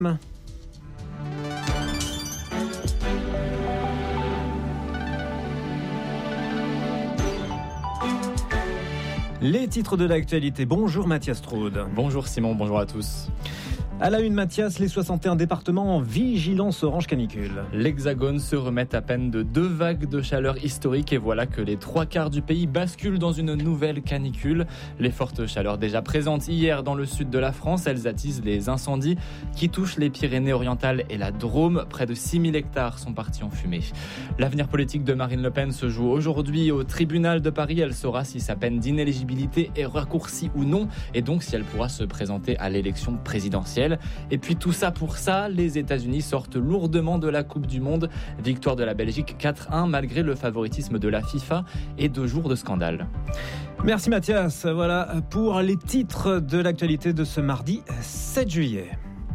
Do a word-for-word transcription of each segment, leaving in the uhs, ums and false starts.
Les titres de l'actualité. Bonjour Mathias Straude. Bonjour Simon, bonjour à tous. À la une, Mathias, les soixante et un départements en vigilance orange canicule. L'Hexagone se remet à peine de deux vagues de chaleur historiques et voilà que les trois quarts du pays basculent dans une nouvelle canicule. Les fortes chaleurs déjà présentes hier dans le sud de la France, elles attisent les incendies qui touchent les Pyrénées-Orientales et la Drôme. Près de six mille hectares sont partis en fumée. L'avenir politique de Marine Le Pen se joue aujourd'hui au tribunal de Paris. Elle saura si sa peine d'inéligibilité est raccourcie ou non et donc si elle pourra se présenter à l'élection présidentielle. Et puis tout ça pour ça, les États-Unis sortent lourdement de la Coupe du Monde. Victoire de la Belgique quatre un malgré le favoritisme de la FIFA et deux jours de scandale. Merci Mathias. Voilà pour les titres de l'actualité de ce mardi sept juillet.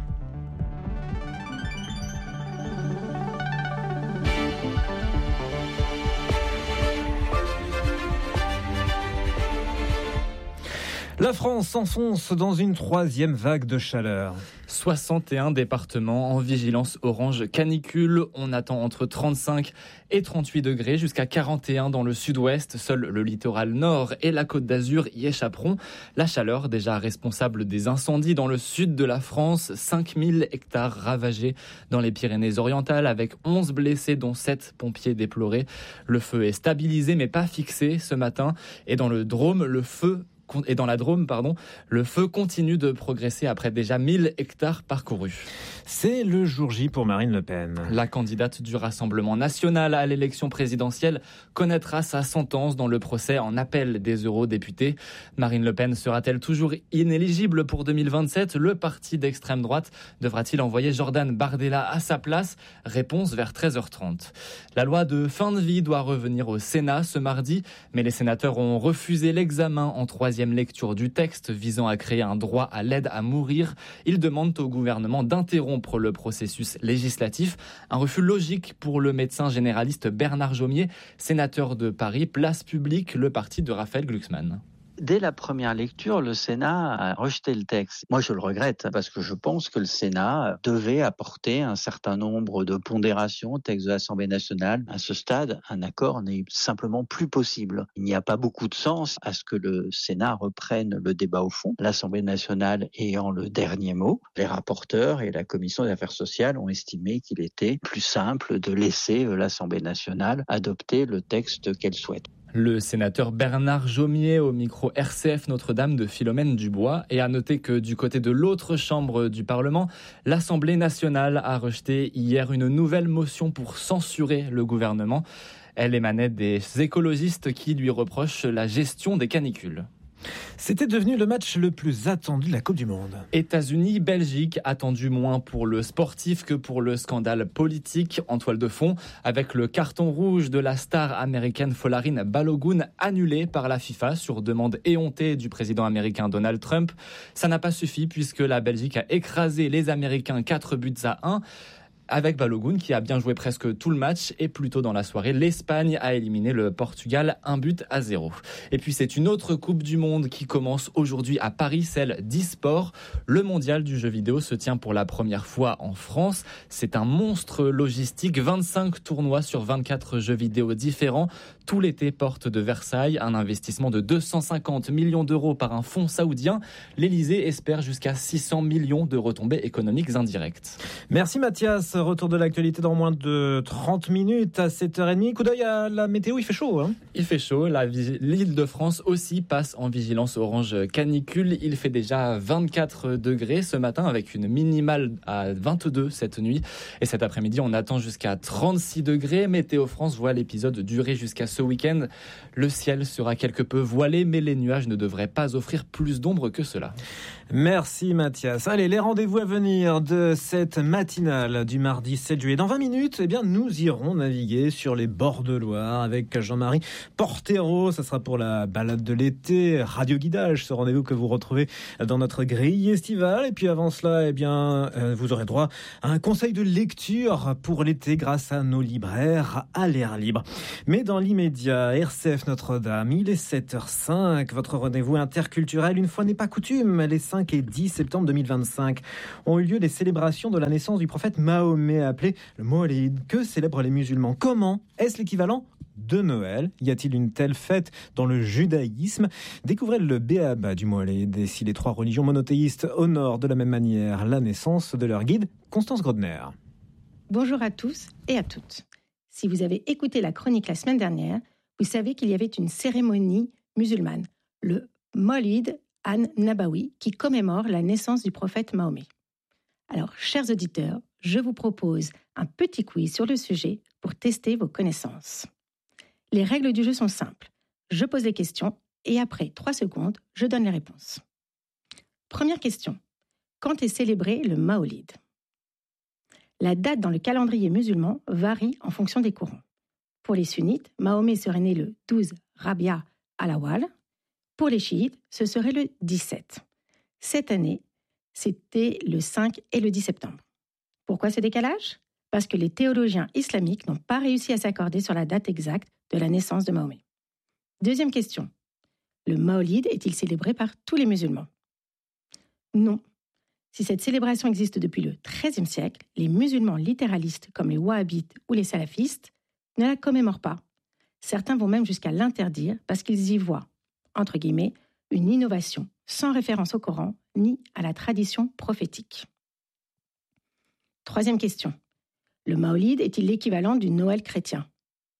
La France s'enfonce dans une troisième vague de chaleur. soixante et un départements en vigilance orange canicule. On attend entre trente-cinq et trente-huit degrés, jusqu'à quarante et un dans le sud-ouest. Seul le littoral nord et la Côte d'Azur y échapperont. La chaleur, déjà responsable des incendies dans le sud de la France. cinq mille hectares ravagés dans les Pyrénées-Orientales, avec onze blessés, dont sept pompiers déplorés. Le feu est stabilisé, mais pas fixé ce matin. Et dans le Drôme, le feu Et dans la Drôme, pardon, le feu continue de progresser après déjà mille hectares parcourus. C'est le jour J pour Marine Le Pen. La candidate du Rassemblement national à l'élection présidentielle connaîtra sa sentence dans le procès en appel des eurodéputés. Marine Le Pen sera-t-elle toujours inéligible pour deux mille vingt-sept ? Le parti d'extrême droite devra-t-il envoyer Jordan Bardella à sa place ? Réponse vers treize heures trente. La loi de fin de vie doit revenir au Sénat ce mardi, mais les sénateurs ont refusé l'examen en troisième lecture du texte visant à créer un droit à l'aide à mourir. Ils demandent au gouvernement d'interrompre le processus législatif. Un refus logique pour le médecin généraliste Bernard Jomier, sénateur de Paris, Place Publique, le parti de Raphaël Glucksmann. Dès la première lecture, le Sénat a rejeté le texte. Moi, je le regrette parce que je pense que le Sénat devait apporter un certain nombre de pondérations au texte de l'Assemblée nationale. À ce stade, un accord n'est simplement plus possible. Il n'y a pas beaucoup de sens à ce que le Sénat reprenne le débat au fond, l'Assemblée nationale ayant le dernier mot. Les rapporteurs et la Commission des affaires sociales ont estimé qu'il était plus simple de laisser l'Assemblée nationale adopter le texte qu'elle souhaite. Le sénateur Bernard Jomier au micro R C F Notre-Dame de Philomène Dubois. Et à noter que du côté de l'autre chambre du Parlement, l'Assemblée nationale a rejeté hier une nouvelle motion pour censurer le gouvernement. Elle émanait des écologistes qui lui reprochent la gestion des canicules. C'était devenu le match le plus attendu de la Coupe du Monde. États-Unis-Belgique, attendu moins pour le sportif que pour le scandale politique en toile de fond, avec le carton rouge de la star américaine Folarin Balogun annulé par la FIFA sur demande éhontée du président américain Donald Trump. Ça n'a pas suffi puisque la Belgique a écrasé les Américains quatre buts à un. Avec Balogun qui a bien joué presque tout le match et plus tôt dans la soirée, l'Espagne a éliminé le Portugal un but à zéro. Et puis c'est une autre Coupe du Monde qui commence aujourd'hui à Paris, celle d'e-sport. Le mondial du jeu vidéo se tient pour la première fois en France. C'est un monstre logistique, vingt-cinq tournois sur vingt-quatre jeux vidéo différents. Tout l'été, porte de Versailles, un investissement de deux cent cinquante millions d'euros par un fonds saoudien. L'Elysée espère jusqu'à six cents millions de retombées économiques indirectes. Merci Mathias. Retour de l'actualité dans moins de trente minutes à sept heures trente. Coup d'œil à la météo, il fait chaud. Hein il fait chaud. La, l'île de France aussi passe en vigilance orange canicule. Il fait déjà vingt-quatre degrés ce matin avec une minimale à vingt-deux cette nuit. Et cet après-midi, on attend jusqu'à trente-six degrés. Météo France voit l'épisode durer jusqu'à ce week-end. Le ciel sera quelque peu voilé, mais les nuages ne devraient pas offrir plus d'ombre que cela. Merci Mathias. Allez, les rendez-vous à venir de cette matinale du mardi sept juillet. Dans vingt minutes, eh bien, nous irons naviguer sur les bords de Loire avec Jean-Marie Portero. Ça sera pour la balade de l'été. Radio Guidage, ce rendez-vous que vous retrouvez dans notre grille estivale. Et puis avant cela, eh bien, euh, vous aurez droit à un conseil de lecture pour l'été grâce à nos libraires à l'air libre. Mais dans l'immédiat, R C F Notre-Dame, il est sept heures cinq. Votre rendez-vous interculturel, une fois n'est pas coutume, les cinq cinq et dix septembre deux mille vingt-cinq ont eu lieu les célébrations de la naissance du prophète Mahomet, appelé le Mawlid. Que célèbrent les musulmans? Comment? Est-ce l'équivalent de Noël? Y a-t-il une telle fête dans le judaïsme? Découvrez le béaba du Mawlid et si les trois religions monothéistes honorent de la même manière la naissance de leur guide, Constance Grodner. Bonjour à tous et à toutes. Si vous avez écouté la chronique la semaine dernière, vous savez qu'il y avait une cérémonie musulmane, le Mawlid an-Nabawi, qui commémore la naissance du prophète Mahomet. Alors, chers auditeurs, je vous propose un petit quiz sur le sujet pour tester vos connaissances. Les règles du jeu sont simples. Je pose les questions et après trois secondes, je donne les réponses. Première question. Quand est célébré le Mawlid? La date dans le calendrier musulman varie en fonction des courants. Pour les sunnites, Mahomet serait né le douze Rabia al-Awwal. Pour les chiites, ce serait le dix-sept. Cette année, c'était le cinq et le dix septembre. Pourquoi ce décalage? Parce que les théologiens islamiques n'ont pas réussi à s'accorder sur la date exacte de la naissance de Mahomet. Deuxième question. Le Mawlid est-il célébré par tous les musulmans? Non. Si cette célébration existe depuis le treizième siècle, les musulmans littéralistes comme les wahhabites ou les salafistes ne la commémorent pas. Certains vont même jusqu'à l'interdire parce qu'ils y voient, entre guillemets, une innovation sans référence au Coran ni à la tradition prophétique. Troisième question. Le Mawlid est-il l'équivalent du Noël chrétien?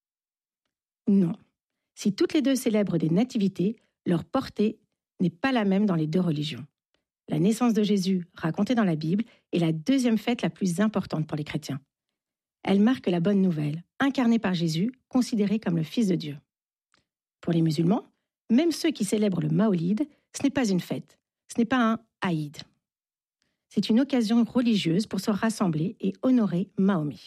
Non. Si toutes les deux célèbrent des nativités, leur portée n'est pas la même dans les deux religions. La naissance de Jésus, racontée dans la Bible, est la deuxième fête la plus importante pour les chrétiens. Elle marque la bonne nouvelle, incarnée par Jésus, considéré comme le Fils de Dieu. Pour les musulmans, même ceux qui célèbrent le Mawlid, ce n'est pas une fête, ce n'est pas un Aïd. C'est une occasion religieuse pour se rassembler et honorer Mahomet.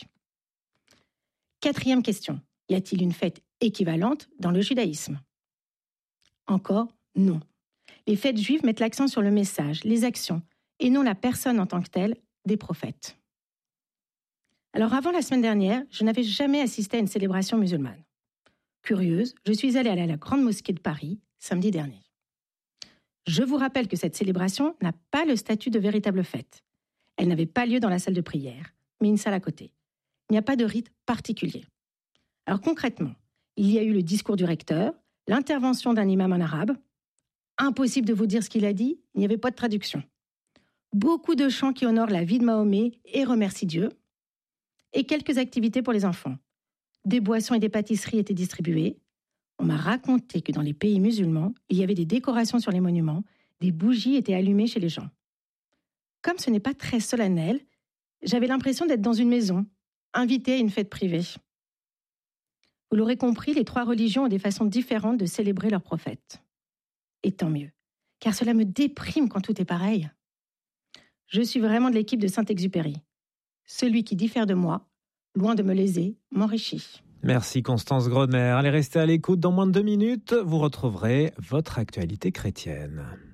Quatrième question. Y a-t-il une fête équivalente dans le judaïsme? Encore non. Les fêtes juives mettent l'accent sur le message, les actions, et non la personne en tant que telle des prophètes. Alors avant la semaine dernière, je n'avais jamais assisté à une célébration musulmane. Curieuse, je suis allée à la Grande Mosquée de Paris samedi dernier. Je vous rappelle que cette célébration n'a pas le statut de véritable fête. Elle n'avait pas lieu dans la salle de prière, mais une salle à côté. Il n'y a pas de rite particulier. Alors concrètement, il y a eu le discours du recteur, l'intervention d'un imam en arabe. Impossible de vous dire ce qu'il a dit, il n'y avait pas de traduction. Beaucoup de chants qui honorent la vie de Mahomet et remercient Dieu. Et quelques activités pour les enfants. Des boissons et des pâtisseries étaient distribuées. On m'a raconté que dans les pays musulmans, il y avait des décorations sur les monuments, des bougies étaient allumées chez les gens. Comme ce n'est pas très solennel, j'avais l'impression d'être dans une maison, invitée à une fête privée. Vous l'aurez compris, les trois religions ont des façons différentes de célébrer leurs prophètes. Et tant mieux, car cela me déprime quand tout est pareil. Je suis vraiment de l'équipe de Saint-Exupéry. Celui qui diffère de moi, loin de me léser, m'enrichit. Merci Constance Grodner. Allez rester à l'écoute. Dans moins de deux minutes, vous retrouverez votre actualité chrétienne.